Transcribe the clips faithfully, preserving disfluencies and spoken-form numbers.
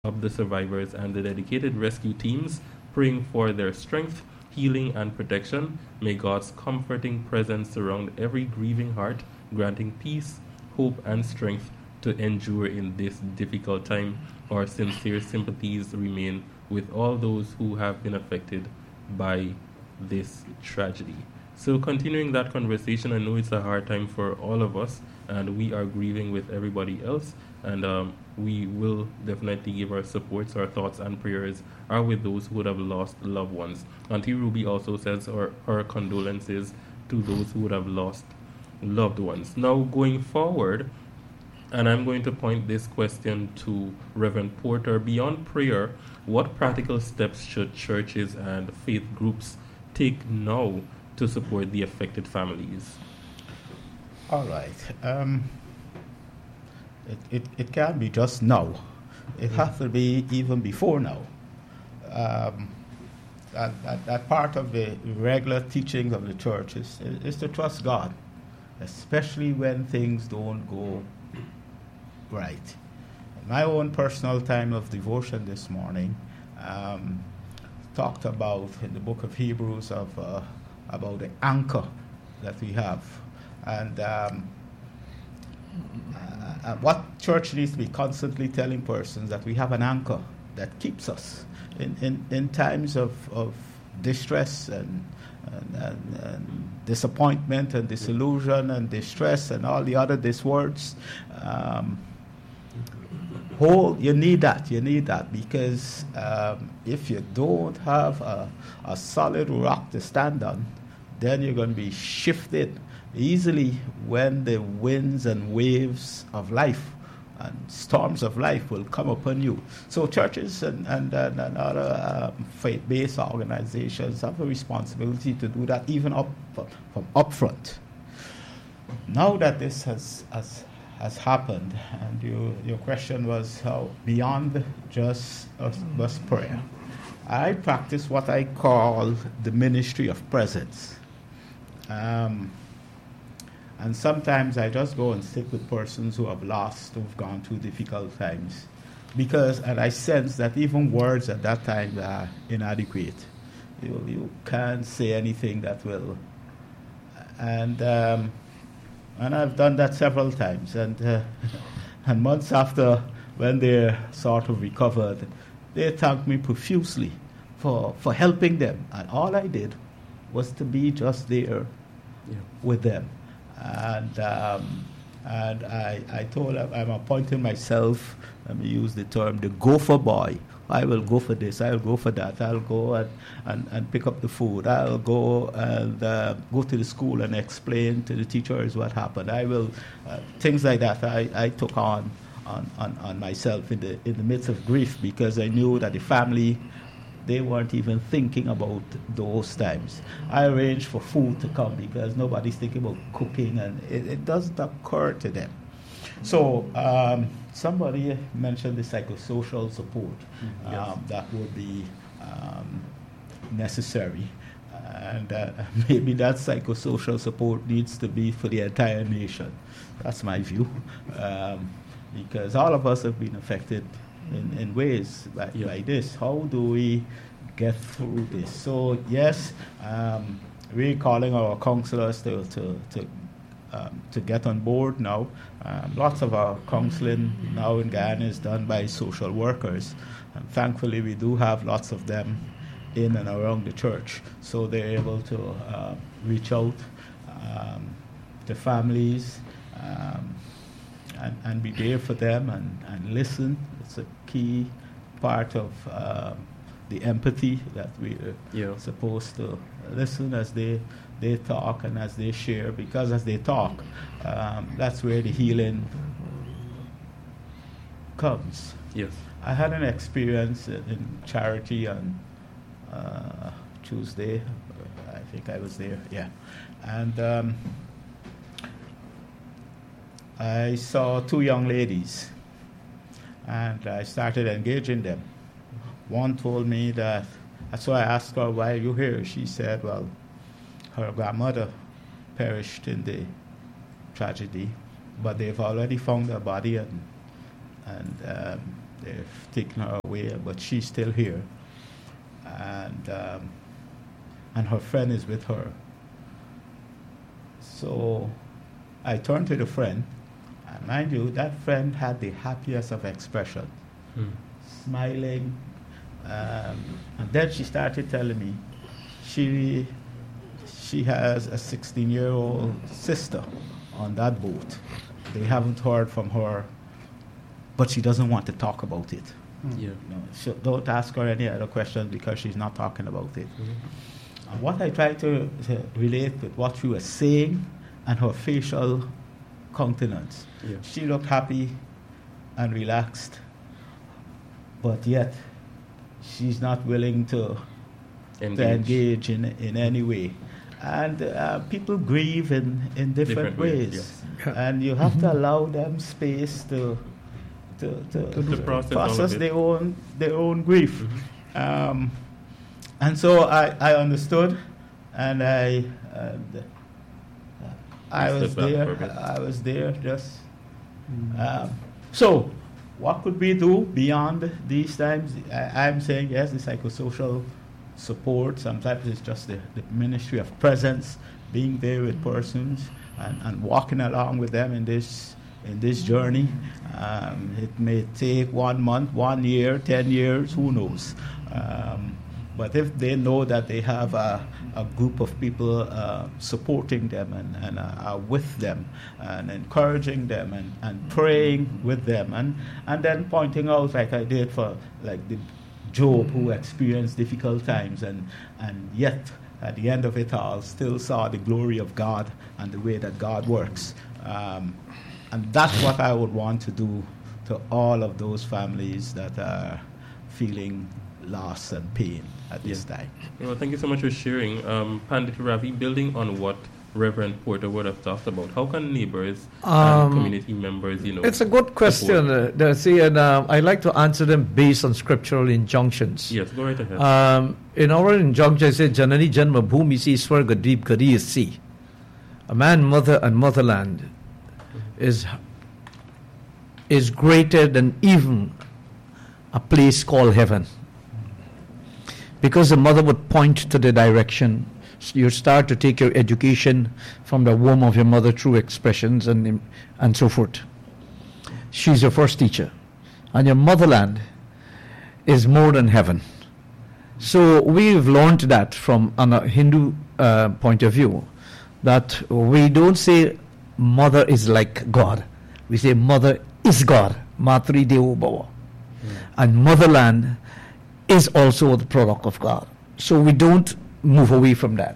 of the survivors and the dedicated rescue teams, praying for their strength, healing, and protection. May God's comforting presence surround every grieving heart, granting peace, hope, and strength to endure in this difficult time. Our sincere sympathies remain with all those who have been affected by this tragedy. So, continuing that conversation, I know it's a hard time for all of us, and we are grieving with everybody else. And um, we will definitely give our supports, our thoughts, and prayers are with those who would have lost loved ones. Auntie Ruby also says our, our condolences to those who would have lost loved ones. Now, going forward, and I'm going to point this question to Reverend Porter. Beyond prayer, what practical steps should churches and faith groups take now to support the affected families? All right. Um, it, it, it can't be just now. It has to be even before now. Um, that, that, that part of the regular teachings of the church is, is to trust God, especially when things don't go right. In my own personal time of devotion this morning, um, talked about in the book of Hebrews of uh, about the anchor that we have, and um, uh, what church needs to be constantly telling persons that we have an anchor that keeps us in, in, in times of, of distress and and, and, and disappointment and disillusion and distress and all the other dis words. Um, Hold, you need that, you need that, because um, if you don't have a, a solid rock to stand on, then you're going to be shifted easily when the winds and waves of life and storms of life will come upon you. So churches and, and, and, and other um, faith-based organizations have a responsibility to do that even up from up front. Now that this has, has has happened, and you, your question was how beyond just us, just prayer. I practice what I call the ministry of presence. Um, and sometimes I just go and sit with persons who have lost, who've gone through difficult times. Because, and I sense that even words at that time are inadequate. You, you can't say anything that will. And um, And I've done that several times. And uh, and months after, when they're sort of recovered, they thanked me profusely for, for helping them. And all I did was to be just there yeah. with them. And um, and I, I told them, I'm appointing myself, let me use the term, the gopher boy. I will go for this, I'll go for that, I'll go and, and, and pick up the food, I'll go and uh, go to the school and explain to the teachers what happened. I will, uh, things like that I, I took on, on, on, on myself in the, in the midst of grief, because I knew that the family, they weren't even thinking about those times. I arranged for food to come because nobody's thinking about cooking, and it, it doesn't occur to them. So um, somebody mentioned the psychosocial support um, yes. that would be um, necessary. And uh, maybe that psychosocial support needs to be for the entire nation. That's my view. Um, because all of us have been affected in, in ways like, yeah. like this. How do we get through this? So yes, um, we're calling our counselors to, to, to Um, to get on board now. Um, lots of our counseling now in Guyana is done by social workers. And thankfully, we do have lots of them in and around the church. So they're able to uh, reach out um, to families um, and, and be there for them and, and listen. It's a key part of uh, the empathy that we're yeah. supposed to listen as they they talk and as they share, because as they talk, um, that's where the healing comes. Yes. I had an experience in charity on uh, Tuesday. I think I was there, yeah. And um, I saw two young ladies, and I started engaging them. One told me that, so I asked her, why are you here? She said, well, her grandmother perished in the tragedy, but they've already found her body, and and um, they've taken her away, but she's still here. And, um, and her friend is with her. So I turned to the friend, and mind you, that friend had the happiest of expression, hmm. smiling. Um, and then she started telling me she she has a sixteen-year-old sister on that boat. They haven't heard from her, but she doesn't want to talk about it. Mm. Yeah. You know, so don't ask her any other questions because she's not talking about it. Mm-hmm. And what I try to, to relate with what she was saying and her facial countenance. Yeah. She looked happy and relaxed, but yet she's not willing to engage, to engage in, in any way. And uh, people grieve in, in different, different ways. ways yes. Yeah. And you have mm-hmm. to allow them space to to, to, to, to process, process their own their own grief. Mm-hmm. Um, and so I, I understood, and I and I was there. I was there just. Mm-hmm. Um, so, what could we do beyond these times? I, I'm saying yes, the psychosocial support. Sometimes it's just the, the ministry of presence, being there with persons and, and walking along with them in this in this journey. Um, it may take one month, one year, ten years, who knows? Um, but if they know that they have a, a group of people uh, supporting them and, and uh, are with them and encouraging them and, and praying with them and, and then pointing out, like I did for like the Job, who experienced difficult times and, and yet at the end of it all still saw the glory of God and the way that God works. Um, and that's what I would want to do to all of those families that are feeling loss and pain at this yeah. time. Well, thank you so much for sharing. Um, Pandit Ravi, building on what Reverend Porter would have talked about, how can neighbors um, and community members, you know... It's a good question, uh, see, and uh, I like to answer them based on scriptural injunctions. Yes, go right ahead. Um, in our injunction, it says, Janani Janma Bhumi Si Swarga Deep Gadi Si. A man, mother, and motherland mm-hmm. is, is greater than even a place called heaven. Because the mother would point to the direction. You start to take your education from the womb of your mother through expressions and and so forth. She's your first teacher. And your motherland is more than heaven. So we've learned that from a Hindu uh, point of view, that we don't say mother is like God. We say mother is God. Matri Devo Bhava. And motherland is also the product of God. So we don't move away from that.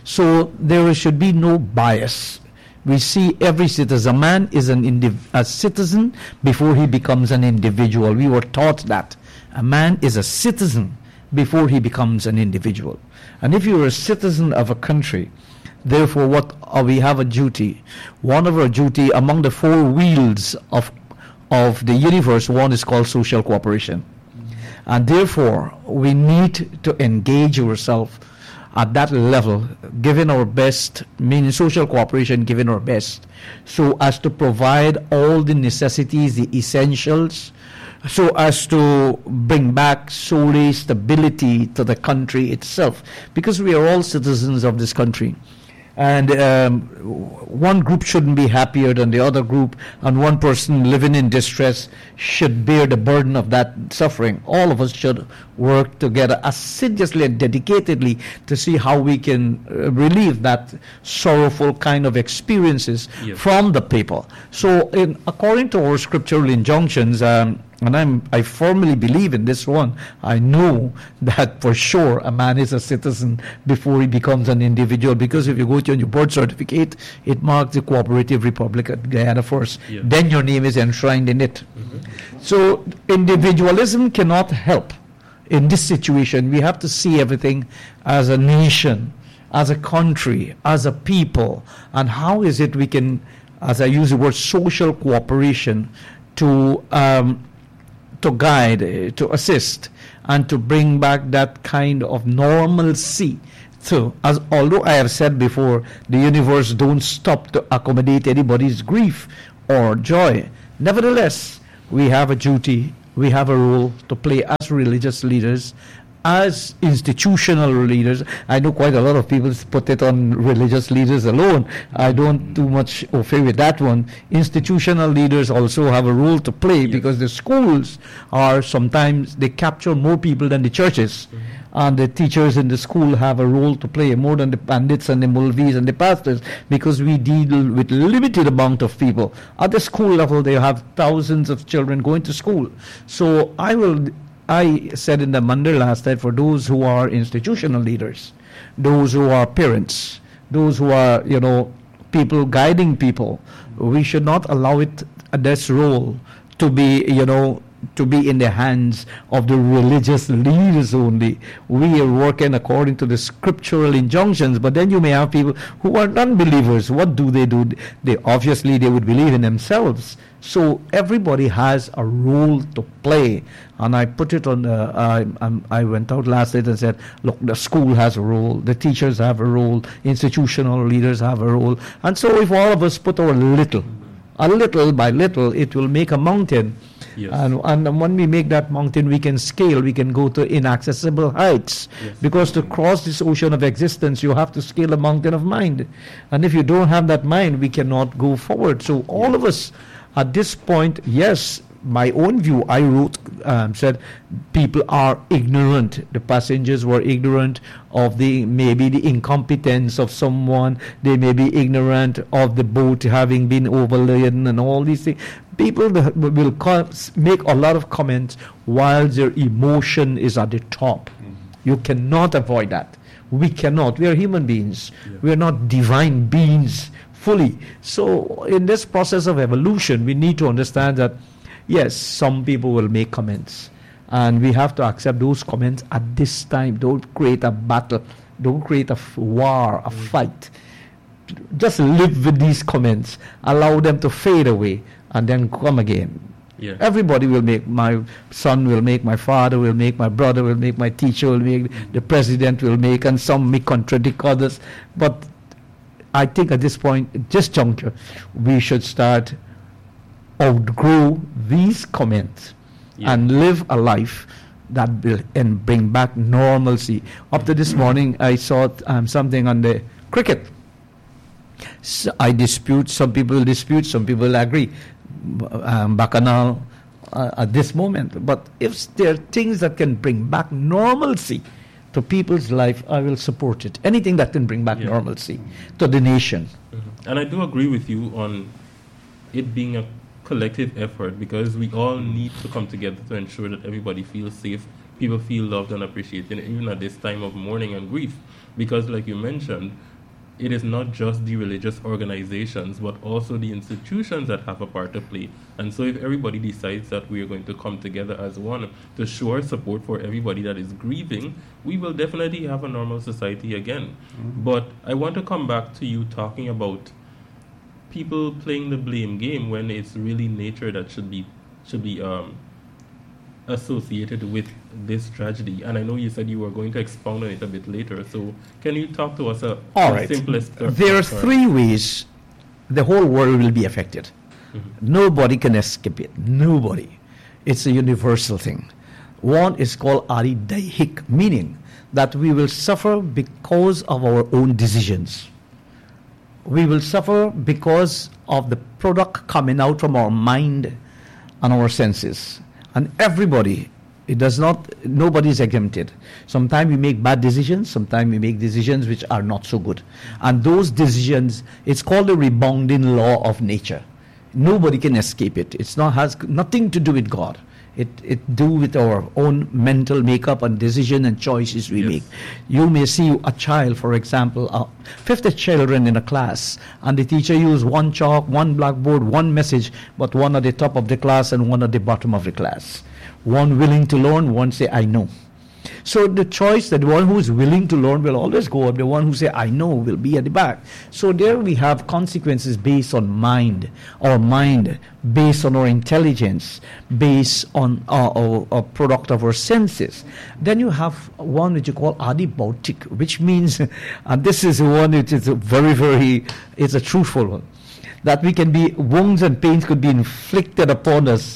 So there should be no bias. We see every citizen. A man is an indiv- a citizen before he becomes an individual. We were taught that. A man is a citizen before he becomes an individual. And if you're a citizen of a country, therefore what uh, we have a duty. One of our duty among the four wheels of of the universe, one is called social cooperation. And therefore, we need to engage ourselves at that level, giving our best, meaning social cooperation, giving our best, so as to provide all the necessities, the essentials, so as to bring back solely stability to the country itself. Because we are all citizens of this country. And um, one group shouldn't be happier than the other group, and one person living in distress should bear the burden of that suffering. All of us should work together assiduously and dedicatedly to see how we can uh, relieve that sorrowful kind of experiences yes. from the people. So in, according to our scriptural injunctions, um, and I'm, I firmly believe in this one, I know that for sure a man is a citizen before he becomes an individual, because if you go to your birth certificate, it marks the Cooperative Republic of Guyana first. Yeah. Then your name is enshrined in it. Mm-hmm. So individualism cannot help in this situation. We have to see everything as a nation, as a country, as a people, and how is it we can, as I use the word social cooperation, to um, to guide, uh, to assist, and to bring back that kind of normalcy. So, as although I have said before, the universe don't stop to accommodate anybody's grief or joy. Nevertheless, we have a duty we have a role to play as religious leaders, as institutional leaders. I know quite a lot of people put it on religious leaders alone. I don't too much affair with that one. Institutional leaders also have a role to play, yes, because the schools are sometimes, they capture more people than the churches. Mm-hmm. And the teachers in the school have a role to play more than the pandits and the mulvis and the pastors, because we deal with limited amount of people. At the school level, they have thousands of children going to school. So I will... I said in the Mandir last night, for those who are institutional leaders, those who are parents, those who are, you know, people guiding people, we should not allow it, this role, to be, you know, to be in the hands of the religious leaders only. We are working according to the scriptural injunctions, but then you may have people who are non-believers. What do they do? They obviously they would believe in themselves. So everybody has a role to play, and I put it on. Uh, I, I'm, I went out last night and said, look, the school has a role, the teachers have a role, institutional leaders have a role, and so if all of us put our little, a little by little, it will make a mountain. Yes. And, and when we make that mountain, we can scale, we can go to inaccessible heights. Yes. Because to cross this ocean of existence, you have to scale a mountain of mind. And if you don't have that mind, we cannot go forward. So all yes. of us, at this point, yes, my own view, I wrote, um, said people are ignorant. The passengers were ignorant of the, maybe the incompetence of someone. They may be ignorant of the boat having been overladen and all these things. People will co- make a lot of comments while their emotion is at the top. Mm-hmm. You cannot avoid that. We cannot. We are human beings. Yeah. We are not divine beings fully. So in this process of evolution, we need to understand that, yes, some people will make comments, and we have to accept those comments at this time. Don't create a battle. Don't create a f- war, a mm-hmm. fight. Just live with these comments. Allow them to fade away and then come again. Yeah. Everybody will make, my son will make, my father will make, my brother will make, my teacher will make, mm-hmm. the president will make, and some may contradict others. But I think at this point, at this juncture, we should start outgrow these comments yeah. and live a life that will and bring back normalcy. Up to this morning, I saw um, something on the cricket. So I dispute, some people dispute, some people agree. Um, Bacchanal uh, at this moment. But if there are things that can bring back normalcy to people's life, I will support it. Anything that can bring back yeah. normalcy to the nation. Mm-hmm. And I do agree with you on it being a collective effort, because we all need to come together to ensure that everybody feels safe, people feel loved and appreciated, even at this time of mourning and grief. Because like you mentioned, it is not just the religious organizations, but also the institutions that have a part to play. And so if everybody decides that we are going to come together as one to show our support for everybody that is grieving, we will definitely have a normal society again. Mm-hmm. But I want to come back to you talking about people playing the blame game when it's really nature that should be should be um, associated with this tragedy. And I know you said you were going to expound on it a bit later, so can you talk to us a All right. simplest uh, there are three ways the whole world will be affected. Mm-hmm. Nobody can escape it. Nobody. It's a universal thing. One is called Adi Daihik, meaning that we will suffer because of our own decisions. We will suffer because of the product coming out from our mind and our senses. And everybody, it does not, nobody is exempted. Sometimes we make bad decisions, sometimes we make decisions which are not so good. And those decisions, it's called the rebounding law of nature. Nobody can escape it. It's not has nothing to do with God. It it do with our own mental makeup and decision and choices we yes. make. You may see a child, for example, uh, fifty children in a class, and the teacher use one chalk, one blackboard, one message, but one at the top of the class and one at the bottom of the class. One willing to learn, one say, I know. So the choice that the one who is willing to learn will always go up. The one who say, I know, will be at the back. So there we have consequences based on mind, our mind, based on our intelligence, based on our, our, our product of our senses. Then you have one which you call Adi Bautik, which means, and this is one which is a very, very, it's a truthful one, that we can be, wounds and pains could be inflicted upon us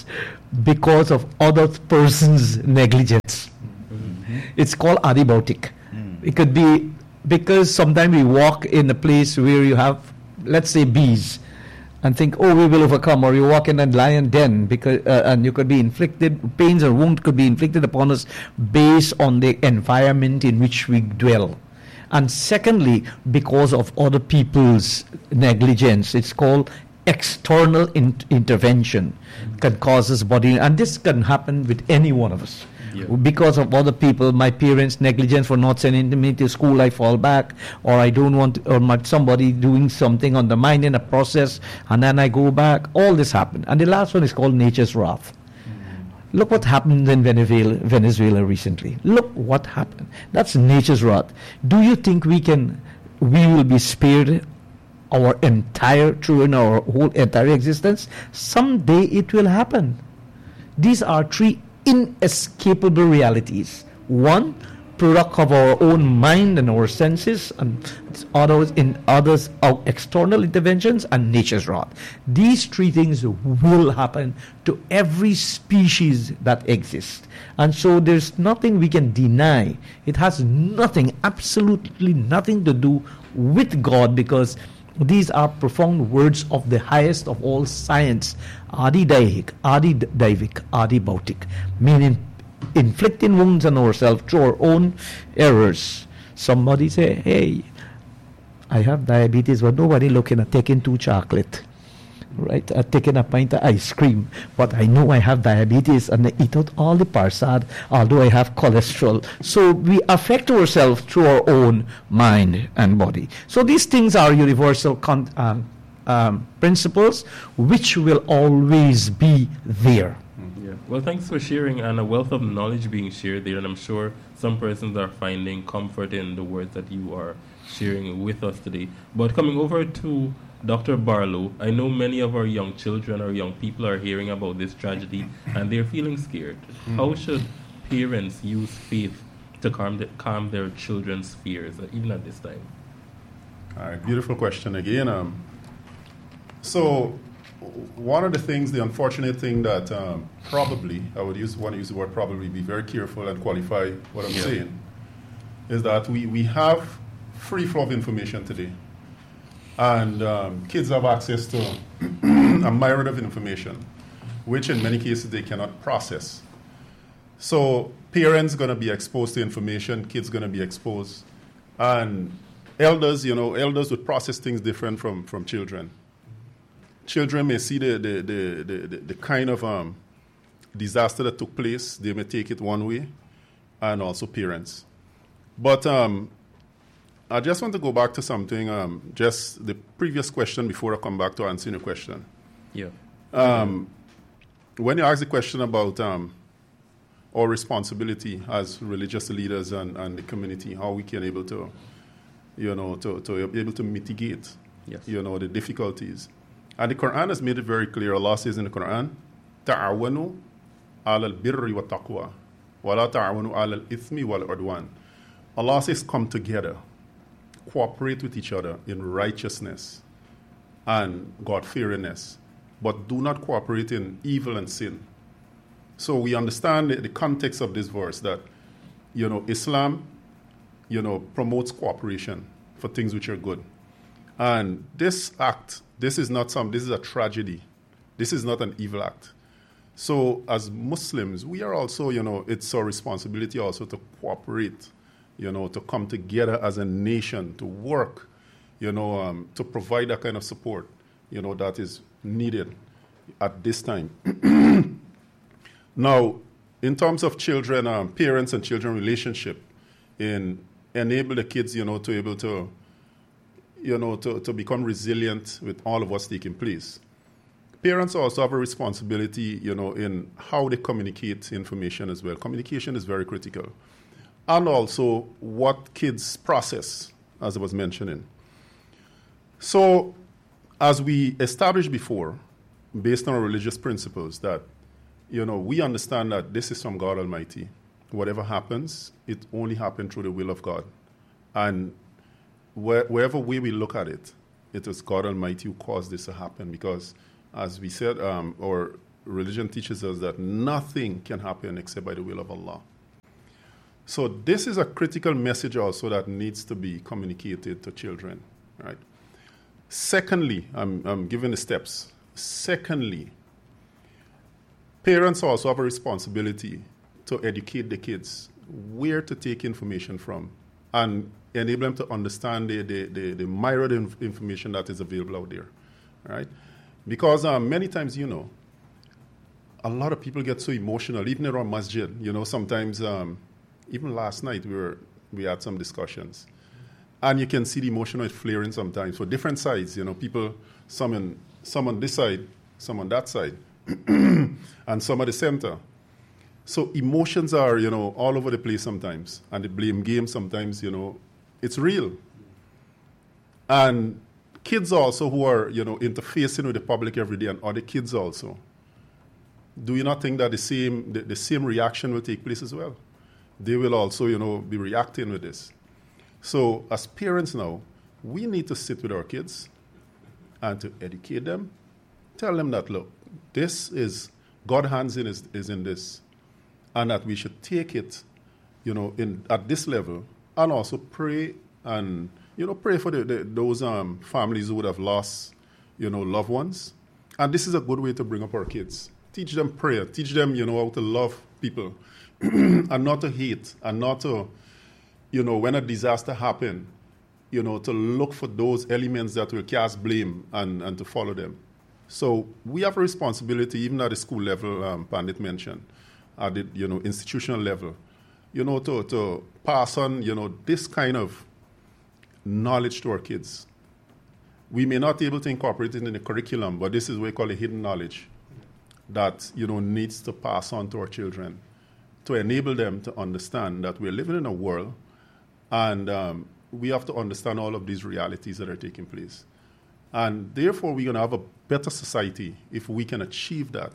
because of other person's negligence. Mm-hmm. It's called adibautic. Mm. It could be because sometimes we walk in a place where you have, let's say, bees, and think, oh, we will overcome, or you walk in a lion den, because uh, and you could be inflicted, pains or wounds could be inflicted upon us based on the environment in which we dwell. And secondly, because of other people's negligence. It's called external in- intervention. Mm-hmm. Can cause us body, and this can happen with any one of us. Yeah. Because of other people, my parents' negligence for not sending me to school, I fall back, or I don't want, or my, somebody doing something undermining a process, and then I go back. All this happened. And the last one is called nature's wrath. Mm-hmm. Look what happened in Venezuela, Venezuela recently. Look what happened. That's nature's wrath. Do you think we can, we will be spared our entire, through in our whole entire existence? Someday it will happen. These are three inescapable realities. One, product of our own mind and our senses, and others in others our external interventions, and nature's wrath. These three things will happen to every species that exists. And so there's nothing we can deny. It has nothing, absolutely nothing to do with God, because these are profound words of the highest of all science, Adi Daivik, Adi Daivik, Adi Bautik, meaning inflicting wounds on ourselves through our own errors. Somebody say, hey, I have diabetes, but nobody looking at taking two chocolate, right? At taking a pint of ice cream, but I know I have diabetes and I eat out all the parsad, although I have cholesterol. So we affect ourselves through our own mind and body. So these things are universal con- um, um, principles which will always be there. Yeah. Well, thanks for sharing, and a wealth of knowledge being shared there, and I'm sure some persons are finding comfort in the words that you are sharing with us today. But coming over to Doctor Barlow, I know many of our young children or young people are hearing about this tragedy and they're feeling scared. Mm-hmm. How should parents use faith to calm, the, calm their children's fears, uh, even at this time? All right, beautiful question again. Um, so, one of the things, the unfortunate thing that um, probably, I would use want to use the word probably, be very careful and qualify what I'm yeah. saying, is that we, we have free flow of information today. And um, kids have access to a myriad of information, which in many cases they cannot process. So parents going to be exposed to information, kids going to be exposed. And elders, you know, elders would process things different from, from children. Children may see the, the, the, the, the, the kind of um, disaster that took place. They may take it one way, and also parents. But um, I just want to go back to something, um, just the previous question before I come back to answering your question. Yeah. Um, when you ask the question about um, our responsibility as religious leaders and, and the community, how we can able to, you know, to, to be able to mitigate, yes. you know, the difficulties. And the Quran has made it very clear. Allah says in the Quran, "Ta'awanu ala al-birri wa taqwa, wa la ta'awanu ala al-ithmi wal udwan." Allah says, come together. Cooperate with each other in righteousness and God-fearingness, but do not cooperate in evil and sin. So we understand the, the context of this verse that, you know, Islam, you know, promotes cooperation for things which are good. And this act, this is not some, this is a tragedy. This is not an evil act. So as Muslims, we are also, you know, it's our responsibility also to cooperate, you know, to come together as a nation, to work, you know, um, to provide that kind of support, you know, that is needed at this time. Now, in terms of children, um, parents and children relationship, in enable the kids, you know, to able to, you know, to, to become resilient with all of what's taking place. Parents also have a responsibility, you know, in how they communicate information as well. Communication is very critical. And also what kids process, as I was mentioning. So, as we established before, based on our religious principles, that, you know, we understand that this is from God Almighty. Whatever happens, it only happened through the will of God. And where, wherever way we look at it, it is God Almighty who caused this to happen. Because, as we said, um, our religion teaches us that nothing can happen except by the will of Allah. So this is a critical message also that needs to be communicated to children, right? Secondly, I'm, I'm giving the steps. Secondly, parents also have a responsibility to educate the kids where to take information from and enable them to understand the, the, the, the myriad of information that is available out there, right? Because um, many times, you know, a lot of people get so emotional, even around masjid. You know, sometimes, um, even last night, we were we had some discussions. And you can see the emotion flaring sometimes for different sides. You know, people, some, in, some on this side, some on that side, and some at the center. So emotions are, you know, all over the place sometimes. And the blame game sometimes, you know, it's real. And kids also who are, you know, interfacing with the public every day, and other kids also. Do you not think that the same the, the same reaction will take place as well? They will also, you know, be reacting with this. So as parents now, we need to sit with our kids and to educate them. Tell them that, look, this is, God's hands in is, is in this. And that we should take it, you know, in at this level. And also pray and, you know, pray for the, the, those um, families who would have lost, you know, loved ones. And this is a good way to bring up our kids. Teach them prayer. Teach them, you know, how to love people and not to hate and not to, you know, when a disaster happens, you know, to look for those elements that will cast blame and, and to follow them. So we have a responsibility, even at the school level, um, Pandit mentioned, at the, you know, institutional level, you know, to, to pass on, you know, this kind of knowledge to our kids. We may not be able to incorporate it in the curriculum, but this is what we call a hidden knowledge that, you know, needs to pass on to our children to enable them to understand that we're living in a world and um, we have to understand all of these realities that are taking place. And therefore, we're going to have a better society if we can achieve that.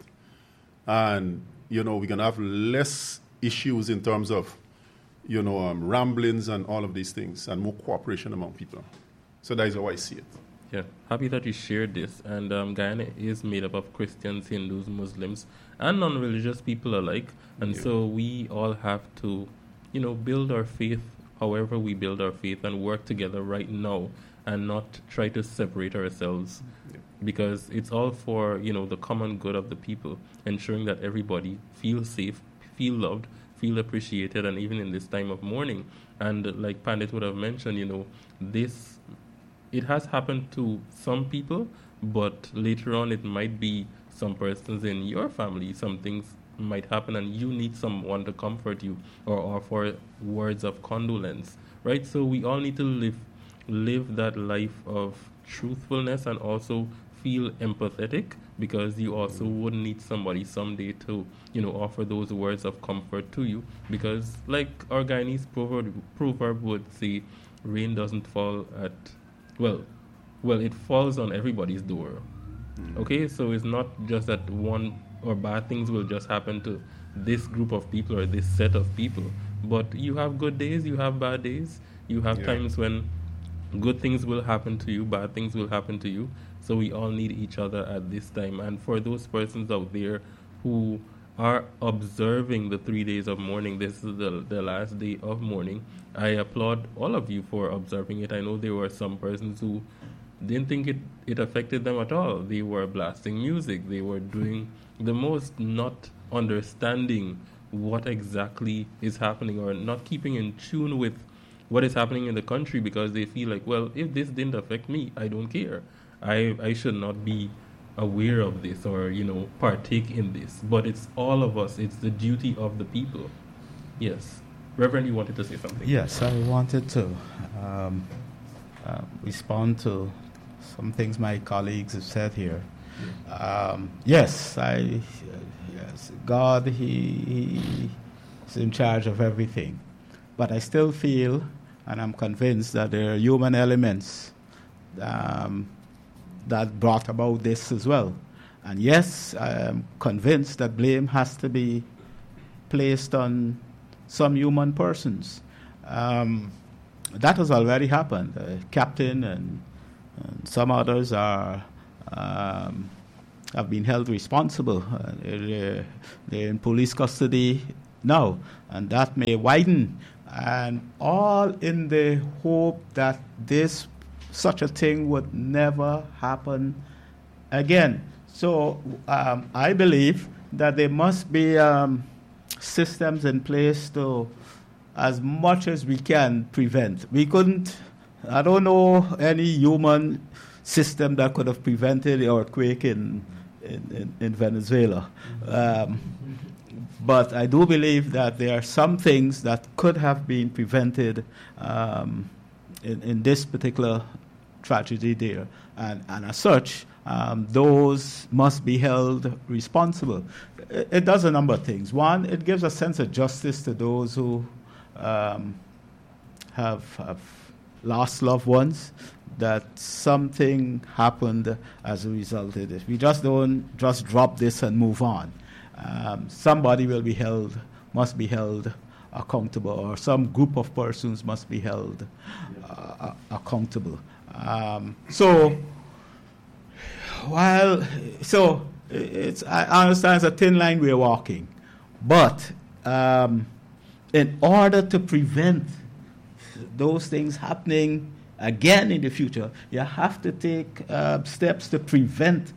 And, you know, we're going to have less issues in terms of, you know, um, ramblings and all of these things and more cooperation among people. So that is how I see it. Yeah, happy that you shared this. And um, Guyana is made up of Christians, Hindus, Muslims, and non-religious people alike. And yeah. so we all have to, you know, build our faith however we build our faith and work together right now and not try to separate ourselves. Yeah. Because it's all for, you know, the common good of the people, ensuring that everybody feels safe, feel loved, feel appreciated, and even in this time of mourning. And like Pandit would have mentioned, you know, this, it has happened to some people, but later on it might be some persons in your family. Some things might happen and you need someone to comfort you or offer words of condolence, right? So we all need to live live that life of truthfulness and also feel empathetic, because you also would need somebody someday to, you know, offer those words of comfort to you. Because like our Guyanese proverb, proverb would say, rain doesn't fall at, well, well, it falls on everybody's door. Mm. Okay, so it's not just that one or bad things will just happen to this group of people or this set of people, but you have good days, you have bad days, you have yeah. times when good things will happen to you, bad things will happen to you. So we all need each other at this time. And for those persons out there who are observing the three days of mourning, this is the, the last day of mourning, I applaud all of you for observing it. I know there were some persons who didn't think it, it affected them at all. They were blasting music. They were doing the most, not understanding what exactly is happening or not keeping in tune with what is happening in the country, because they feel like, well, if this didn't affect me, I don't care. I, I should not be aware of this or, you know, partake in this. But it's all of us. It's the duty of the people. Yes. Reverend, you wanted to say something? Yes, I wanted to um, uh, respond to some things my colleagues have said here. Um, yes, I, uh, yes, God, he, he is in charge of everything. But I still feel, and I'm convinced, that there are human elements um, that brought about this as well. And yes, I am convinced that blame has to be placed on some human persons. Um, that has already happened. Uh, Captain and, and some others are um, have been held responsible. Uh, they're, they're in police custody now, and that may widen, and all in the hope that this such a thing would never happen again. So um, I believe that there must be um, systems in place to, as much as we can, prevent. We couldn't, I don't know any human system that could have prevented the earthquake in, in, in, in Venezuela. Um, but I do believe that there are some things that could have been prevented um, in, in this particular tragedy there. And, and as such, um, those must be held responsible. It, it does a number of things. One, it gives a sense of justice to those who um, have, have lost loved ones, that something happened as a result of this. We just don't just drop this and move on. Um, somebody will be held, must be held accountable, or some group of persons must be held uh, accountable. Um, so, while so it's, I understand it's a thin line we're walking, but um, in order to prevent those things happening again in the future, you have to take uh, steps to prevent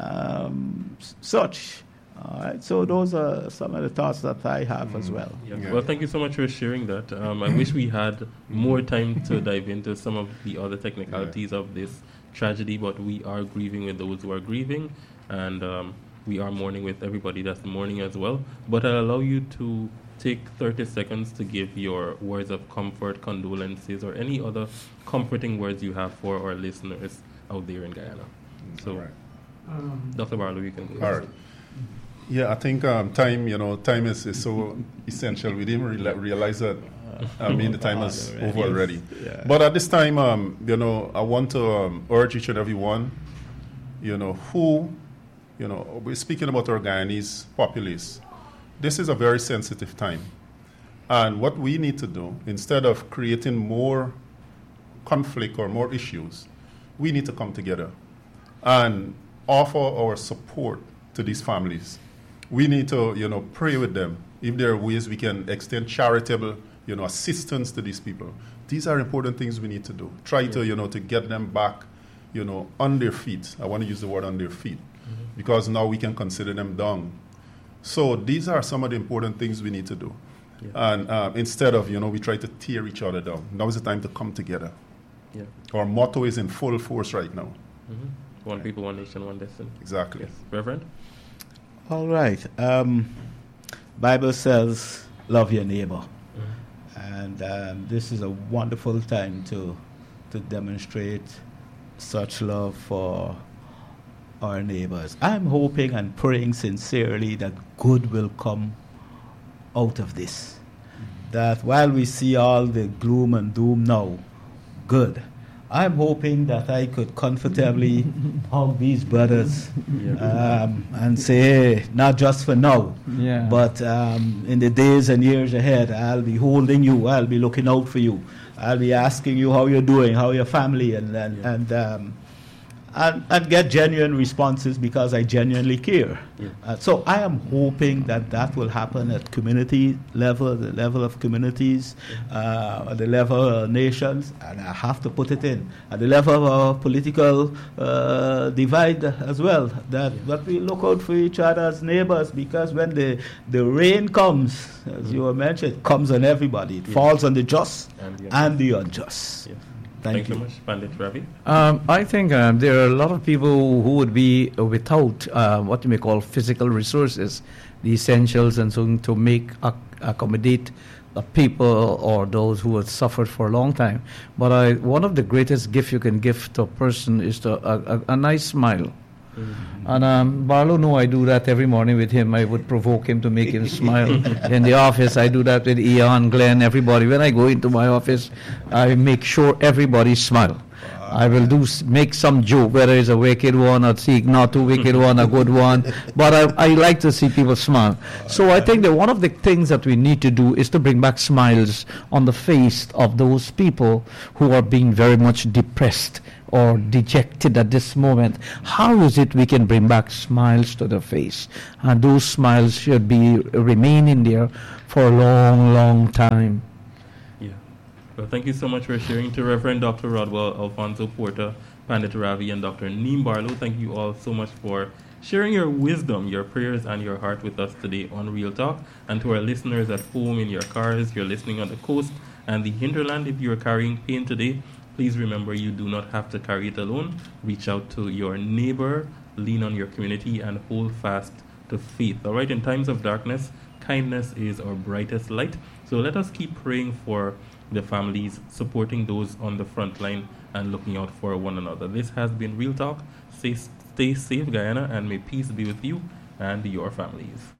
um, such. All right, so those are some of the thoughts that I have mm. as well. Yeah. Yeah. Well, thank you so much for sharing that. Um, I wish we had more time to dive into some of the other technicalities yeah. of this tragedy, but we are grieving with those who are grieving, and um, we are mourning with everybody that's mourning as well. But I'll allow you to take thirty seconds to give your words of comfort, condolences, or any other comforting words you have for our listeners out there in Guyana. So, right. um, Doctor Barlow, you can go. All right. Yeah, I think um, time, you know, time is, is so essential. We didn't re- realize that. I mean, the time is over already. Yeah. But at this time, um, you know, I want to um, urge each and every one, you know, who, you know, we're speaking about our Guyanese populace. This is a very sensitive time. And what we need to do, instead of creating more conflict or more issues, we need to come together and offer our support to these families. We need to, you know, pray with them. If there are ways we can extend charitable, you know, assistance to these people. These are important things we need to do. Try yeah. to, you know, to get them back, you know, on their feet. I want to use the word on their feet mm-hmm. because now we can consider them down. So these are some of the important things we need to do. Yeah. And uh, instead of, you know, we try to tear each other down. Now is the time to come together. Yeah. Our motto is in full force right now. Mm-hmm. One yeah. people, one nation, one destiny. Exactly. Yes. Reverend? All right. Um, Bible says, love your neighbor. Mm-hmm. And um, this is a wonderful time to to demonstrate such love for our neighbors. I'm hoping and praying sincerely that good will come out of this. Mm-hmm. That while we see all the gloom and doom now, good. I'm hoping that I could comfortably hug these brothers yeah. um, and say, hey, not just for now, yeah. but um, in the days and years ahead, I'll be holding you, I'll be looking out for you, I'll be asking you how you're doing, how your family, and and yeah. and, um, and and get genuine responses because I genuinely care. Yeah. Uh, so I am hoping that that will happen at community level, the level of communities, uh, at the level of nations, and I have to put it in, at the level of political uh, divide as well, that, yeah. that we look out for each other as neighbors, because when the, the rain comes, as mm-hmm. you were mentioned, it comes on everybody. It yeah. falls on the just and the unjust. And the unjust. Yeah. Thank, Thank you so much, Pandit Ravi. Um, I think um, there are a lot of people who would be without uh, what you may call physical resources, the essentials, and so to make ac- accommodate the people or those who have suffered for a long time. But I, one of the greatest gifts you can give to a person is to a, a, a nice smile. Mm-hmm. And um, Barlow know I do that every morning with him. I would provoke him to make him smile. In the office, I do that with Ian, Glenn, everybody. When I go into my office, I make sure everybody smile. I will do s- make some joke, whether it's a wicked one or seek not a wicked one, a good one. But I, I like to see people smile. So I think that one of the things that we need to do is to bring back smiles on the face of those people who are being very much depressed or dejected at this moment. How is it we can bring back smiles to the face? And those smiles should be remaining there for a long, long time. Yeah. Well, thank you so much for sharing. To Reverend Doctor Rodwell, Alfonso Porter, Pandit Ravi, and Doctor Neem Barlow, thank you all so much for sharing your wisdom, your prayers, and your heart with us today on Real Talk. And to our listeners at home, in your cars, you're listening on the coast and the hinterland, if you're carrying pain today, please remember you do not have to carry it alone. Reach out to your neighbor, lean on your community, and hold fast to faith. All right, in times of darkness, kindness is our brightest light. So let us keep praying for the families, supporting those on the front line, and looking out for one another. This has been Real Talk. Stay, stay safe, Guyana, and may peace be with you and your families.